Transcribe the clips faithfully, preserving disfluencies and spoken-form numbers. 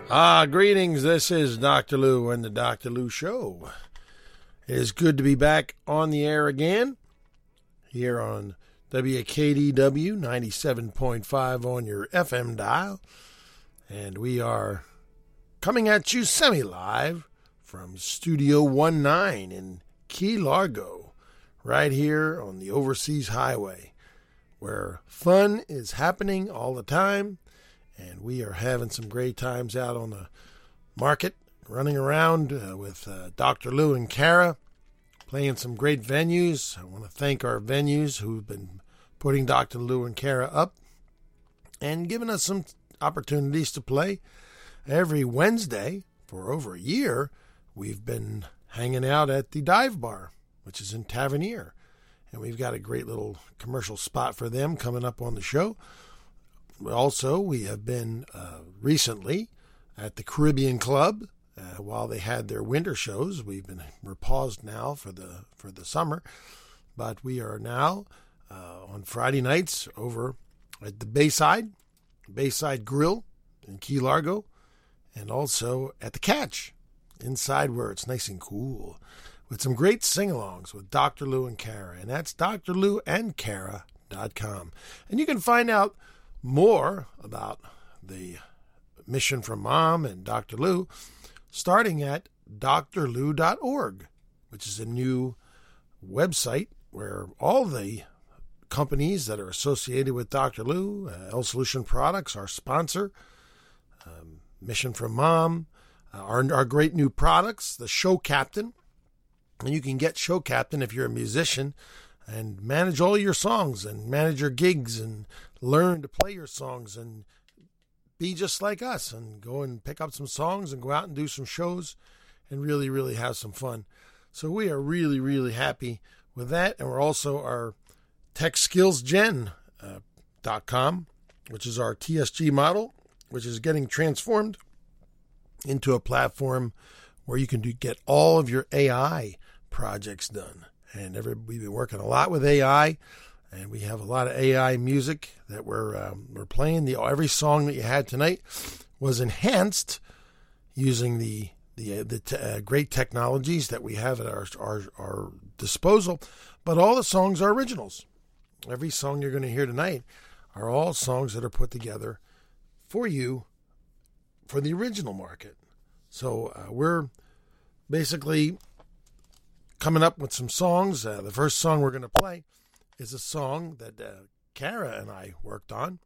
Ah, greetings. This is Doctor Lou and the Doctor Lou Show. It is good to be back on the air again here on W K D W ninety-seven point five on your F M dial. And we are coming at you semi-live from Studio nineteen in Key Largo, right here on the Overseas Highway, where fun is happening all the time. And we are having some great times out on the market, running around uh, with uh, Doctor Lou and Kara, playing some great venues. I want to thank our venues who've been putting Doctor Lou and Kara up and giving us some opportunities to play. Every Wednesday for over a year, we've been hanging out at the Dive Bar, which is in Tavernier. And we've got a great little commercial spot for them coming up on the show. Also, we have been uh, recently at the Caribbean Club uh, while they had their winter shows. We've been we're paused now for the for the summer, but we are now uh, on Friday nights over at the Bayside, Bayside Grill in Key Largo, and also at the Catch inside where it's nice and cool with some great sing-alongs with Doctor Lou and Kara, and that's D R Lou and Kara dot com, and you can find out more about the Mission from Mom and Doctor Lou starting at D R Lou dot org, which is a new website where all the companies that are associated with Doctor Lou, uh, L Solution Products, our sponsor, um, Mission from Mom, uh, our, our great new products, the Show Captain. And you can get Show Captain if you're a musician and manage all your songs and manage your gigs and learn to play your songs and be just like us and go and pick up some songs and go out and do some shows and really, really have some fun. So we are really, really happy with that. And we're also our tech skills gen dot com, which is our T S G model, which is getting transformed into a platform where you can do, get all of your A I projects done. And every, we've been working a lot with A I, and we have a lot of A I music that we're um, we're playing. The every song that you had tonight was enhanced using the the the te- uh, great technologies that we have at our, our our disposal. But all the songs are originals. Every song you're going to hear tonight are all songs that are put together for you for the original market. So uh, we're basically coming up with some songs. Uh, the first song we're going to play is a song that uh, Kara and I worked on.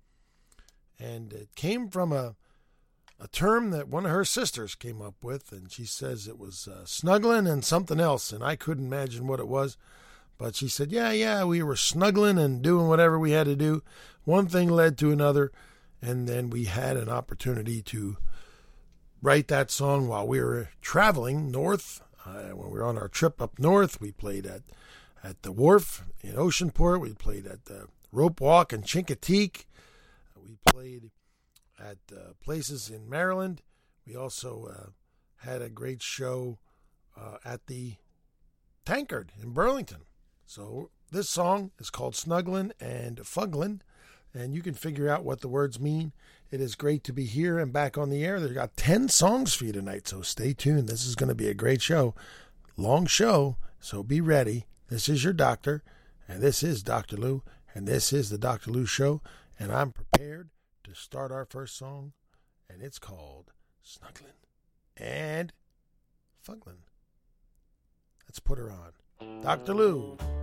And it came from a a term that one of her sisters came up with. And she says it was uh, snuggling and something else. And I couldn't imagine what it was. But she said, yeah, yeah, we were snuggling and doing whatever we had to do. One thing led to another. And then we had an opportunity to write that song while we were traveling north. Uh, when we were on our trip up north, we played at, at the Wharf in Oceanport. We played at the Rope Walk in Chincoteague. We played at uh, places in Maryland. We also uh, had a great show uh, at the Tankard in Burlington. So this song is called Snugglin' and Fugglin', and you can figure out what the words mean. It is great to be here and back on the air. They've got ten songs for you tonight, so stay tuned. This is going to be a great show. Long show, so be ready. This is your doctor, and this is Doctor Lou, and this is the Doctor Lou Show, and I'm prepared to start our first song, and it's called Snugglin' and Fugglin'. Let's put her on. Doctor Lou.